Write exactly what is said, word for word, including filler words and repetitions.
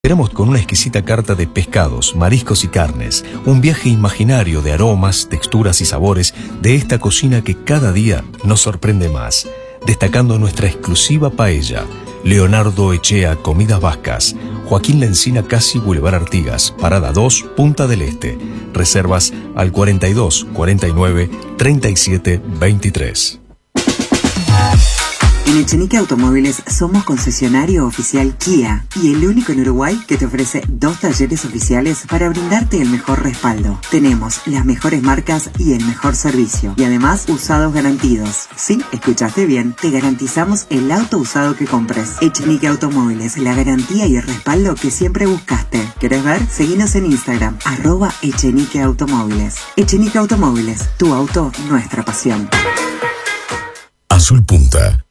Esperamos con una exquisita carta de pescados, mariscos y carnes, un viaje imaginario de aromas, texturas y sabores de esta cocina que cada día nos sorprende más, destacando nuestra exclusiva paella. Leonardo Echea Comidas Vascas, Joaquín Lencina Casi Boulevard Artigas, Parada dos, Punta del Este. Reservas al cuarenta y dos, cuarenta y nueve, treinta y siete, veintitrés. En Echenique Automóviles somos concesionario oficial Kia y el único en Uruguay que te ofrece dos talleres oficiales para brindarte el mejor respaldo. Tenemos las mejores marcas y el mejor servicio. Y además, usados garantidos. Sí, escuchaste bien. Te garantizamos el auto usado que compres. Echenique Automóviles, la garantía y el respaldo que siempre buscaste. ¿Querés ver? Seguinos en Instagram, arroba Echenique Automóviles. Echenique Automóviles, tu auto, nuestra pasión. Azul Punta.